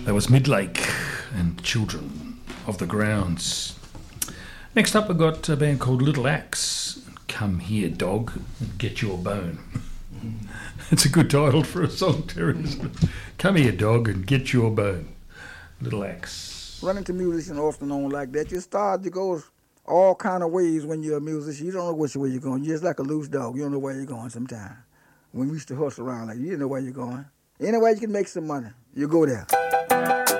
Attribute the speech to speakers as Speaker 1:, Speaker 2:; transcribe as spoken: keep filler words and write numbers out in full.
Speaker 1: That was Midlake and Children of the Grounds. Next up, I got a band called Little Axe. Come here, dog, and get your bone. It's a good title for a song, Terry, isn't it? Come here, dog, and get your bone. Little Axe.
Speaker 2: Running to musicians off and on like that, you start to go all kind of ways when you're a musician. You don't know which way you're going. You're just like a loose dog. You don't know where you're going sometimes. When we used to hustle around like you didn't know where you're going. Any way you can make some money, you go there.